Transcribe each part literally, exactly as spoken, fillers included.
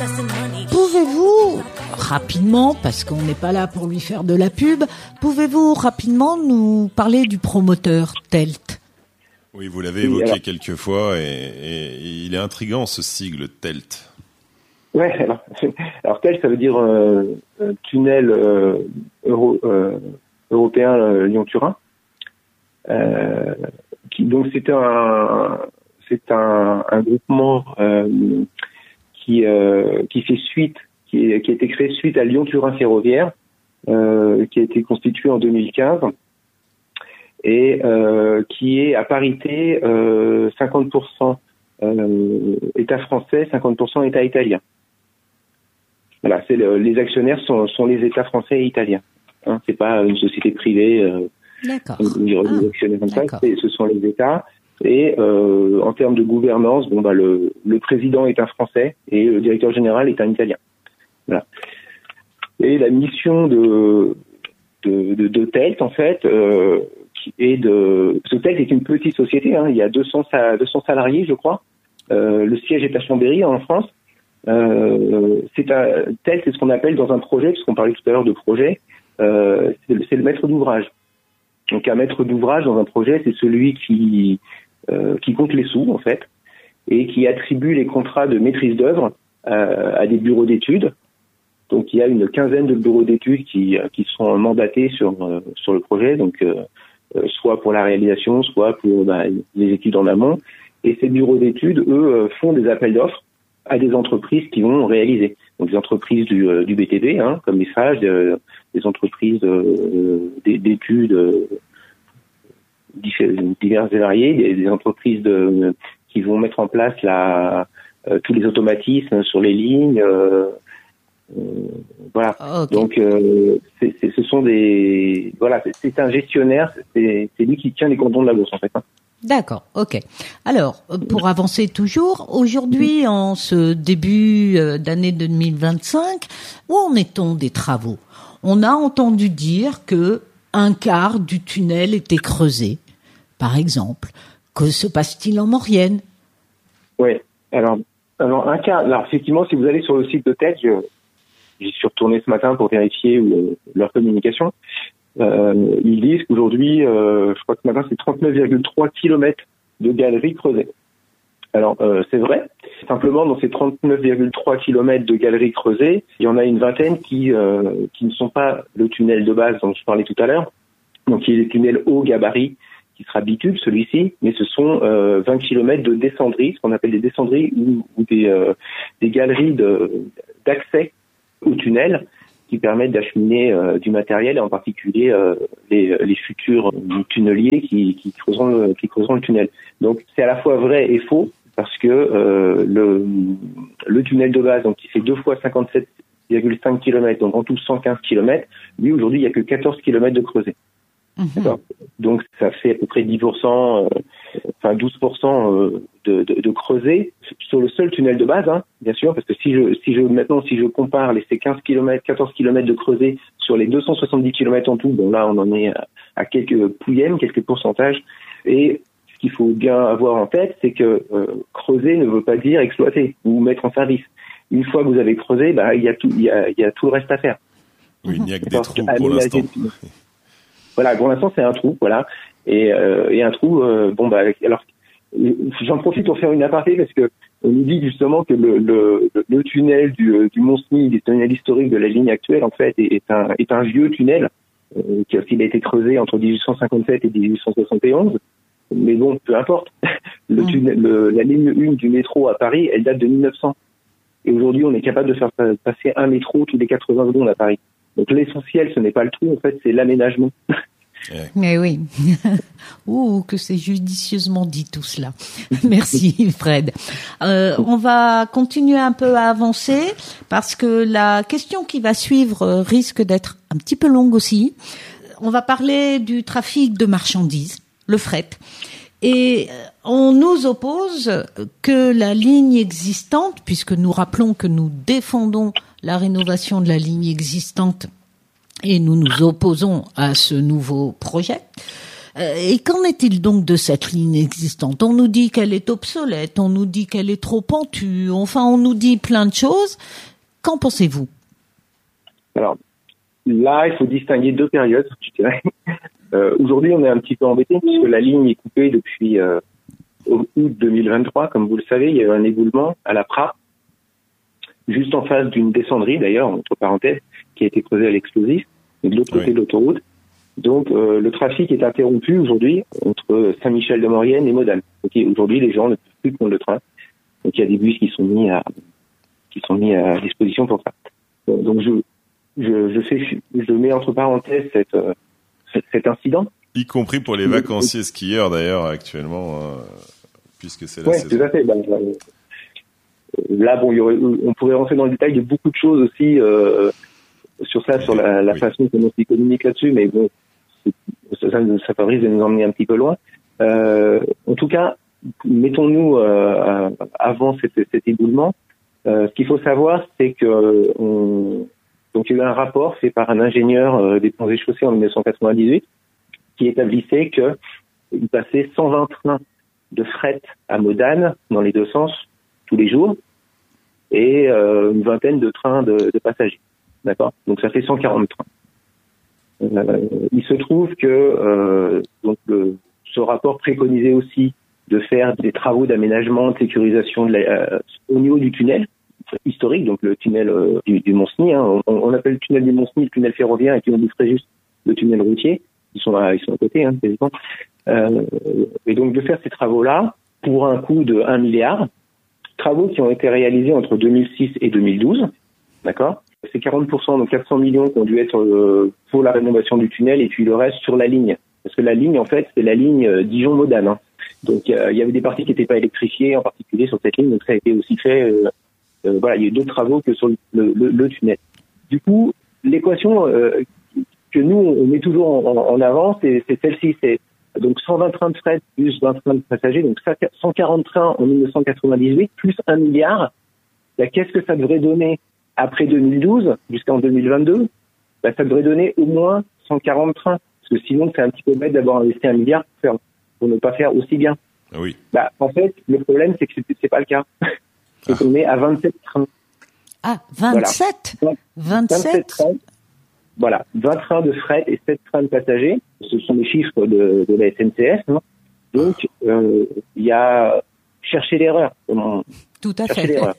Pouvez-vous, rapidement, parce qu'on n'est pas là pour lui faire de la pub, pouvez-vous rapidement nous parler du promoteur Telt ? Oui, vous l'avez évoqué oui, alors... quelques fois et, et, et il est intriguant ce sigle Telt. Ouais, alors, alors Telt, ça veut dire euh, tunnel euh, euro, euh, européen euh, Lyon-Turin. Euh, qui, donc c'est un c'est un, un groupement euh, qui euh, qui fait suite, qui, est, qui a été créé suite à Lyon-Turin ferroviaire, euh, qui a été constitué en deux mille quinze. Et euh, qui est à parité euh, cinquante pour cent euh, État français, cinquante pour cent État italien. Voilà, c'est le, les actionnaires sont, sont les États français et italiens. Hein, c'est pas une société privée. Euh, d'accord. Des ah, actionnaires comme ça, c'est, ce sont les États. Et euh, en termes de gouvernance, bon bah le, le président est un Français et le directeur général est un Italien. Voilà. Et la mission de de, de, de Telt en fait. Euh, Et de, ce Telt est une petite société, hein, il y a deux cents, deux cents salariés, je crois. Euh, le siège est à Chambéry, en France. Euh, c'est à, Telt, c'est ce qu'on appelle dans un projet, puisqu'on parlait tout à l'heure de projet, euh, c'est, le, c'est le maître d'ouvrage. Donc un maître d'ouvrage dans un projet, c'est celui qui, euh, qui compte les sous, en fait, et qui attribue les contrats de maîtrise d'œuvre euh, à des bureaux d'études. Donc il y a une quinzaine de bureaux d'études qui, qui sont mandatés sur, euh, sur le projet, donc euh, Euh, soit pour la réalisation, soit pour bah, les études en amont. Et ces bureaux d'études, eux, euh, font des appels d'offres à des entreprises qui vont réaliser. Donc des entreprises du, euh, du B T B, hein, comme les S A G, euh, des entreprises euh, d'études euh, diverses et variées, des, des entreprises de, qui vont mettre en place la, euh, tous les automatismes sur les lignes. Euh, Euh, voilà. Okay. Donc, euh, c'est, c'est, ce sont des, voilà, c'est, c'est un gestionnaire, c'est, c'est lui qui tient les cordons de la bourse en fait. Hein. D'accord, ok. Alors, pour avancer toujours, aujourd'hui, en ce début d'année deux mille vingt-cinq, où en est-on des travaux ? On a entendu dire que un quart du tunnel était creusé, par exemple. Que se passe-t-il en Maurienne ? Oui. Alors, alors un quart. Alors effectivement, si vous allez sur le site de Telt, je J'y suis retourné ce matin pour vérifier euh, leur communication. Euh, ils disent qu'aujourd'hui, euh, je crois que ce matin, c'est trente-neuf virgule trois kilomètres de galeries creusées. Alors, euh, c'est vrai. Simplement, dans ces trente-neuf virgule trois kilomètres de galeries creusées, il y en a une vingtaine qui euh, qui ne sont pas le tunnel de base dont je parlais tout à l'heure. Donc, il y a le tunnel haut gabarit qui sera bitube, celui-ci, mais ce sont euh, vingt kilomètres de descendries, ce qu'on appelle des descendries ou, ou des, euh, des galeries de, d'accès au tunnel qui permettent d'acheminer euh, du matériel et en particulier euh, les, les futurs tunneliers qui, qui, creuseront le, qui creuseront le tunnel. Donc c'est à la fois vrai et faux parce que euh, le, le tunnel de base, donc qui fait deux fois cinquante-sept virgule cinq kilomètres, donc en tout cent quinze kilomètres, lui aujourd'hui il n'y a que quatorze kilomètres de creusé. Mmh. D'accord. Donc ça fait à peu près dix pour cent, euh, enfin douze pour cent euh, de, de, de creuset sur le seul tunnel de base, hein, bien sûr, parce que si je, si je maintenant si je compare les ces quinze kilomètres, quatorze kilomètres de creuset sur les deux cent soixante-dix kilomètres en tout, bon là on en est à, à quelques pouillèmes, quelques pourcentages. Et ce qu'il faut bien avoir en tête, c'est que euh, creuser ne veut pas dire exploiter ou mettre en service. Une fois que vous avez creusé, bah il y a tout, il y a, il y a tout le reste à faire. Oui, il n'y a que des trous pour l'instant. Voilà, pour l'instant c'est un trou, voilà, et, euh, et un trou. Euh, bon bah, alors j'en profite pour faire une aparté parce que on nous dit justement que le, le, le tunnel du, du Mont-Cenis, le tunnel historique de la ligne actuelle, en fait, est un, est un vieux tunnel euh, qui a, qui a été creusé entre dix-huit cent cinquante-sept et dix-huit cent soixante et onze. Mais bon, peu importe. Le tunnel, le, la ligne un du métro à Paris, elle date de mille neuf cents. Et aujourd'hui, on est capable de faire passer un métro tous les quatre-vingts secondes à Paris. Donc l'essentiel, ce n'est pas le trou, en fait, c'est l'aménagement. Mais oui. Ouh, que c'est judicieusement dit tout cela. Merci Fred. Euh, on va continuer un peu à avancer parce que la question qui va suivre risque d'être un petit peu longue aussi. On va parler du trafic de marchandises, le fret. Et on nous oppose que la ligne existante, puisque nous rappelons que nous défendons la rénovation de la ligne existante et nous nous opposons à ce nouveau projet, Et qu'en est-il donc de cette ligne existante? On nous dit qu'elle est obsolète, on nous dit qu'elle est trop pentue, enfin on nous dit plein de choses. Qu'en pensez-vous? Alors, là, il faut distinguer deux périodes, je dirais. Euh, aujourd'hui, on est un petit peu embêté puisque la ligne est coupée depuis euh, août deux mille vingt-trois. Comme vous le savez, il y a eu un éboulement à la Prat, juste en face d'une descendrie, d'ailleurs, entre parenthèses, qui a été creusée à l'explosif, de l'autre côté oui. de l'autoroute. Donc, euh, le trafic est interrompu aujourd'hui entre Saint-Michel-de-Maurienne et Modane. Okay, aujourd'hui, les gens ne peuvent plus prendre le train. Donc, il y a des bus qui sont mis à, qui sont mis à disposition pour ça. Donc, je, je, je fais, je mets entre parenthèses cette, euh, cet incident. Y compris pour les vacanciers skieurs d'ailleurs actuellement, hein, puisque c'est la ouais, saison. Oui, tout à fait. Ben, ben, là, bon, il y aurait, on pourrait rentrer dans le détail de beaucoup de choses aussi euh, sur ça, sur la, la oui. façon dont on s'économique là-dessus, mais bon, ça, ça, ça risque de nous emmener un petit peu loin. Euh, en tout cas, mettons-nous euh, avant cet, cet éboulement. Euh, ce qu'il faut savoir, c'est que on, donc il y a eu un rapport fait par un ingénieur euh, des ponts et chaussées en dix-neuf cent quatre-vingt-dix-huit qui établissait que il passait cent vingt trains de fret à Modane dans les deux sens tous les jours et euh, une vingtaine de trains de, de passagers. D'accord ? Donc ça fait cent quarante trains. Euh, il se trouve que euh, donc le, ce rapport préconisait aussi de faire des travaux d'aménagement, de sécurisation de la, euh, au niveau du tunnel historique, donc le tunnel euh, du, du Mont-Cenis. Hein. On, on appelle le tunnel du Mont-Cenis le tunnel ferroviaire et puis on dit très juste le tunnel routier. Ils sont à, ils sont à côté, hein, quasiment. Euh, et donc de faire ces travaux-là pour un coût de un milliard. Travaux qui ont été réalisés entre deux mille six et deux mille douze. D'accord ? C'est quarante pour cent, donc quatre cents millions qui ont dû être euh, pour la rénovation du tunnel et puis le reste sur la ligne. Parce que la ligne, en fait, c'est la ligne euh, Dijon-Modane. Hein. Donc euh, il y avait des parties qui n'étaient pas électrifiées, en particulier sur cette ligne, donc ça a été aussi fait. Euh, euh, voilà, il y a eu d'autres travaux que sur le, le, le tunnel. Du coup, l'équation euh, que nous on met toujours en, en avant, c'est, c'est celle-ci, c'est donc cent vingt trains de fret plus vingt trains de passagers, donc cent quarante trains en dix-neuf cent quatre-vingt-dix-huit plus un milliard. Là, qu'est-ce que ça devrait donner après deux mille douze jusqu'en deux mille vingt-deux? Bah, ça devrait donner au moins cent quarante trains, parce que sinon c'est un petit peu bête d'avoir investi un milliard pour faire pour ne pas faire aussi bien. Ah oui. Bah, en fait, le problème, c'est que c'est, c'est pas le cas. C'est ah. qu'on est à vingt-sept trains. Ah, vingt-sept? Voilà. vingt-sept? vingt-sept trains. Voilà. vingt trains de fret et sept trains de passagers. Ce sont les chiffres de, de la S N C F. Hein. Donc, il euh, y a chercher l'erreur. Comment Tout à fait. L'erreur.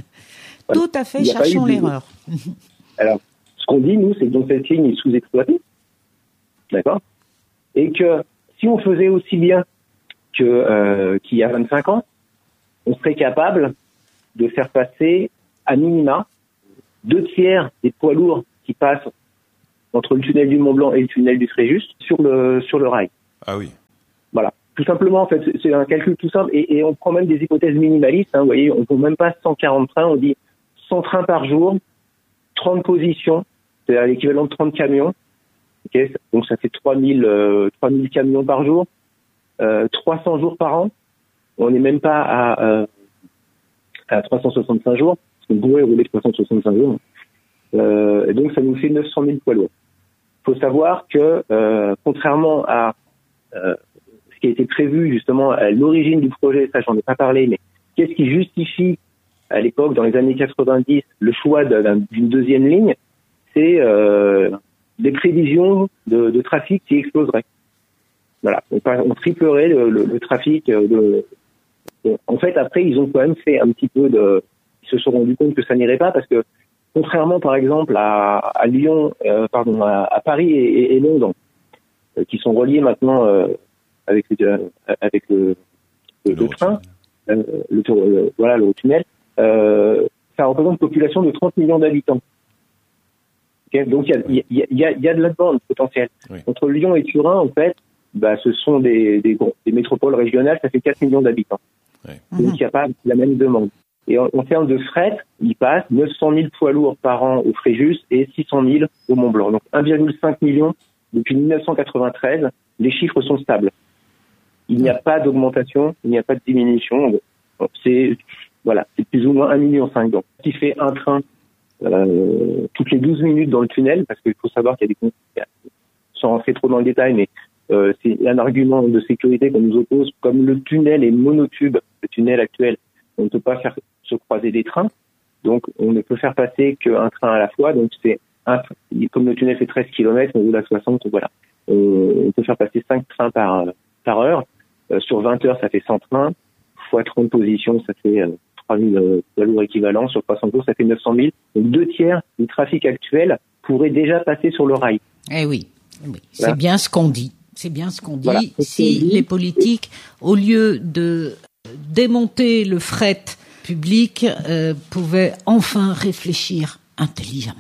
Voilà. Tout à fait, cherchons l'erreur. Alors, ce qu'on dit, nous, c'est que donc cette ligne est sous-exploitée. D'accord? Et que, si on faisait aussi bien que euh, qu'il y a vingt-cinq ans, on serait capable de faire passer à minima deux tiers des poids lourds qui passent entre le tunnel du Mont-Blanc et le tunnel du Fréjus sur le sur le rail. Ah oui. Voilà. Tout simplement, en fait, c'est un calcul tout simple et, et on prend même des hypothèses minimalistes. Hein, vous voyez, on ne prend même pas cent quarante trains, on dit cent trains par jour, trente positions, c'est l'équivalent de trente camions. Okay, donc ça fait trois mille camions par jour, euh, trois cents jours par an. On n'est même pas à, euh, à trois cent soixante-cinq jours, parce qu'on pourrait rouler trois cent soixante-cinq jours. Euh, et donc ça nous fait neuf cent mille poids lourds. Il faut savoir que, euh, contrairement à euh, ce qui a été prévu justement à l'origine du projet, ça j'en ai pas parlé, mais qu'est-ce qui justifie à l'époque, dans les années quatre-vingt-dix, le choix d'une deuxième ligne, c'est euh, des prévisions de, de trafic qui exploseraient. Voilà, on, on triplerait le, le, le trafic. De, de, en fait, après, ils ont quand même fait un petit peu de... Ils se sont rendus compte que ça n'irait pas parce que, contrairement, par exemple, à, à Lyon, euh, pardon, à, à Paris et, et Londres, euh, qui sont reliés maintenant euh, avec, euh, avec le, le, le train, euh, le, le, voilà, le tunnel, euh, ça représente une population de trente millions d'habitants. Okay, donc il y a, oui. y, a, y, a, y a de la demande potentielle. Oui. Entre Lyon et Turin, en fait, bah, ce sont des, des, des métropoles régionales, ça fait quatre millions d'habitants. Oui. Donc il n'y a pas la même demande. Et en, en termes de fret, il passe neuf cent mille poids lourds par an au Fréjus et six cent mille au Mont-Blanc. Donc un virgule cinq million depuis dix-neuf cent quatre-vingt-treize. Les chiffres sont stables. Il n'y a pas d'augmentation, il n'y a pas de diminution. Donc, c'est voilà, c'est plus ou moins un virgule cinq million. Donc, ce qui fait un train euh, toutes les douze minutes dans le tunnel, parce qu'il faut savoir qu'il y a des, sans rentrer trop dans le détail, mais euh, c'est un argument de sécurité qu'on nous oppose. Comme le tunnel est monotube, le tunnel actuel, on ne peut pas faire se croiser des trains, donc on ne peut faire passer qu'un train à la fois. Donc c'est un, comme le tunnel fait treize kilomètres, on roule à soixante, voilà. Euh, on peut faire passer cinq trains par par heure. Euh, sur vingt heures, ça fait cent trains. Fois trente positions, ça fait euh, trois mille euh, poids lourds équivalents. Sur trois cents jours, ça fait neuf cent mille. Donc deux tiers du trafic actuel pourrait déjà passer sur le rail. Eh oui, oui. C'est Voilà. bien ce qu'on dit. C'est bien ce qu'on dit. Voilà. Si les politiques, au lieu de démonter le fret public, euh, pouvaient enfin réfléchir intelligemment.